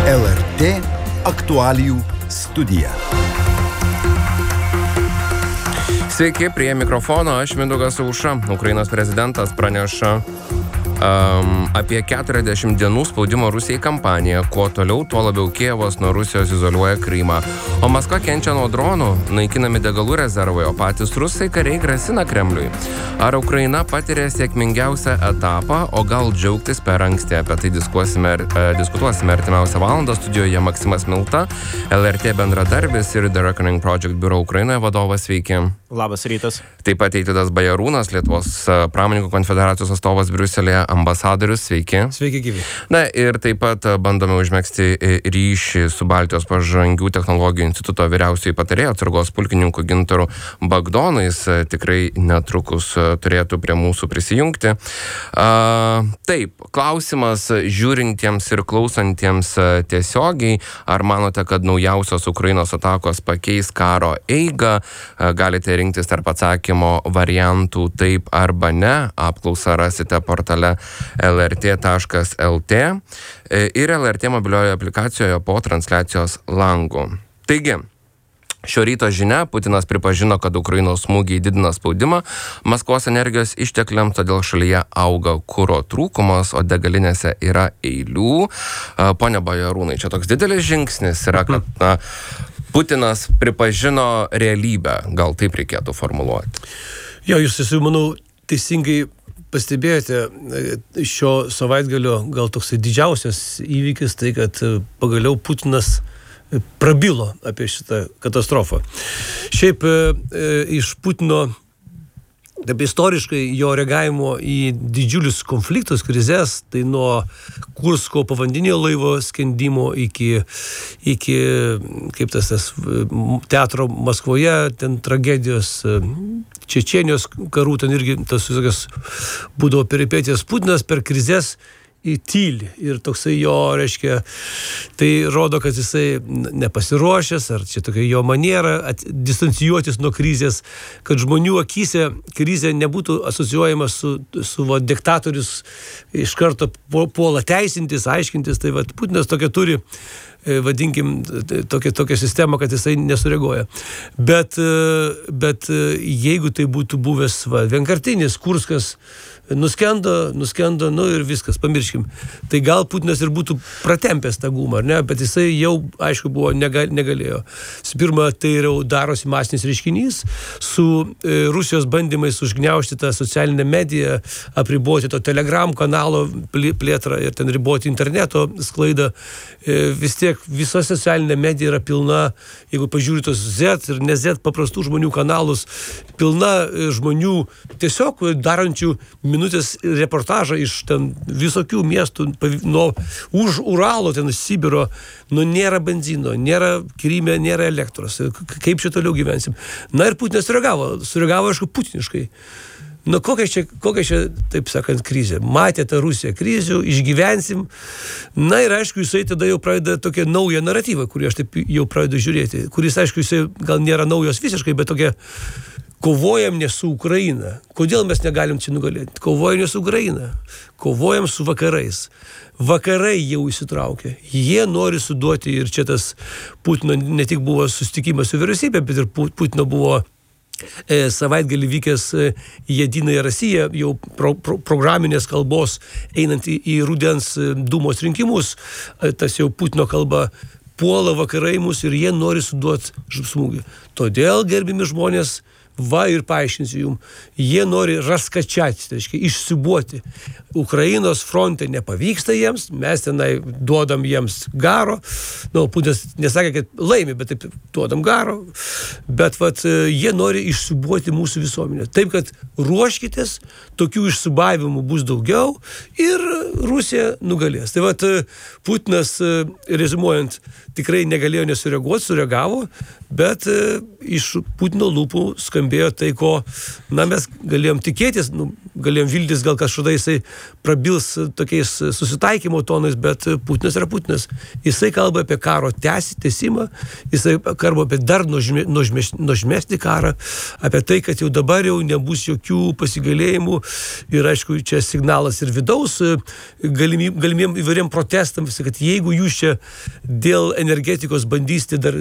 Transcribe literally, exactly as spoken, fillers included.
L R T aktualijų studija. Sveiki, prie mikrofono aš Mindaugas Aušra. Ukrainos prezidentas praneša um, apie keturiasdešimt dienų spaudimo Rusijai kampaniją. Kuo toliau, tuo labiau Kijevas nuo Rusijos izoliuoja Krymą. O Maskva kenčia nuo dronų, naikinami degalų rezervai, o patys rusai kariai grasina Kremliui. Ar Ukraina patiria sėkmingiausią etapą, o gal džiaugtis per anksti? Apie tai diskutuosime, e, diskutuosime artimiausią valandą. Studijoje Maksimas Milta, L R T bendradarbis ir The Reckoning Project biuro Ukrainoje vadovas. Sveiki. Labas rytas. Taip pat Eitvydas Bajarūnas, Lietuvos pramoninkų konfederacijos atstovas Briuselėje, ambasadorius. Sveiki. Sveiki, gyvi. Na ir taip pat bandome užmegzti ryšį su Baltijos pažangių technologijų instituto vyriausiųjų patarėjų atsargos pulkininku Gintaru Bagdonu. Jis tikrai netrukus turėtų prie mūsų prisijungti. A, taip, klausimas žiūrintiems ir klausantiems tiesiogiai. Ar manote, kad naujausios Ukrainos atakos pakeis karo eigą? Galite rinktis tarp atsakymo variantų taip arba ne. Apklausą rasite portale L R T taškas L T ir L R T mobiliojoje aplikacijoje po transliacijos langu. Taigi, šio ryto žinia, Putinas pripažino, kad Ukrainos smūgiai didina spaudimą Maskvos energijos ištekliams, todėl šalyje auga kuro trūkumas, o degalinėse yra eilių. Pone Bajarūnai, čia toks didelis žingsnis yra, kad na, Putinas pripažino realybę, gal taip reikėtų formuluoti. Jo, jūs esu, manau, teisingai pastebėjote, šio savaitgalio gal toksai didžiausias įvykis, tai kad pagaliau Putinas prabilo apie šitą katastrofą. Šiaip e, iš Putino, taip istoriškai jo reagavimo į didžiulius konfliktus, krizes, tai nuo Kursko povandeninio laivo skendimo iki, iki kaip tas, tas teatro Maskvoje, ten tragedijos, Čečėnijos karų, ten irgi tas visokios būdavo peripetijos. Putinas per krizes į tyli ir toksai jo, reiškia, tai rodo, kad jisai nepasiruošęs, ar čia tokia jo maniera at, distancijuotis nuo krizės, kad žmonių akyse krizė nebūtų asocijuojama su, su va, diktatorius iš karto puola teisintis, aiškintis, tai va, Putinas tokia turi, vadinkim, tokia, tokia sistema, kad jisai nesureaguoja. Bet, bet jeigu tai būtų buvęs va, vienkartinis Kurskas, nuskendo, nuskendo, nu ir viskas, pamirškim. Tai gal Putinas ir būtų pratempęs tą gumą, ar ne? Bet jisai jau, aišku, buvo, negal, negalėjo. Pirma, tai jau darosi masinis reiškinys su e, Rusijos bandymais užgniaužti tą socialinę mediją, apriboti to Telegram kanalo plėtrą ir ten riboti interneto sklaidą. E, vis tiek visa socialinė medija yra pilna, jeigu pažiūrėt tos Z ir ne Z paprastų žmonių kanalus, pilna e, žmonių tiesiog darančių minutės reportažą iš ten visokių miestų, nuo už Uralo, ten Sibiro, nu nėra benzino, nėra Kryme, nėra elektros. Kaip čia toliau gyvensim? Na ir Putinas sureagavo, sureagavo, aišku, putiniškai. Nu kokia čia, kokia čia, taip sakant, krizė? Matė tą Rusiją krizių, išgyvensim. Na ir aišku, jisai tada jau pradeda tokią naują naratyvą, kurį aš taip jau pradedu žiūrėti, kuris, aišku, jisai gal nėra naujos visiškai, bet tokia kovojam ne su Ukraina. Kodėl mes negalim čia nugalėti? Kovojam ne su Ukraina. Kovojam su vakarais. Vakarai jau įsitraukia. Jie nori suduoti ir čia tas Putino ne tik buvo susitikimas su vyriausybė, bet ir Putino buvo e, savaitgalį vykęs e, Jedina į Rasiją, jau pro, pro, programinės kalbos einant į, į rudens e, dūmos rinkimus. E, tas jau Putino kalba puola vakarai mus ir jie nori suduoti smūgį. Todėl, gerbimi žmonės, va ir paaiškinsiu jums, jie nori raskačiati, tai reiškia išsibuoti. Ukrainos fronte nepavyksta jiems, mes tenai duodam jiems garo, nu, Putinas nesakė, kad laimi, bet taip duodam garo, bet vat, jie nori išsibuoti mūsų visuomenę. Taip, kad ruoškitės, tokių išsibavimų bus daugiau ir Rusija nugalės. Tai vat, Putinas, rezimuojant, tikrai negalėjo nesureaguoti, sureagavo, bet iš Putino lūpų skambėjo nuskambėjo tai, ko, na, mes galėjom tikėtis, nu, galėjom viltis, gal kažkada jisai prabils tokiais susitaikymo tonais, bet Putinas yra Putinas. Jisai kalba apie karo tęsi, tęsimą, jisai kalba apie dar nuožme, nuožmes, nuožmesnį karą, apie tai, kad jau dabar jau nebus jokių pasigailėjimų ir, aišku, čia signalas ir vidaus galimiem, galimiem įvairiem protestams, kad jeigu jūs čia dėl energetikos bandysite dar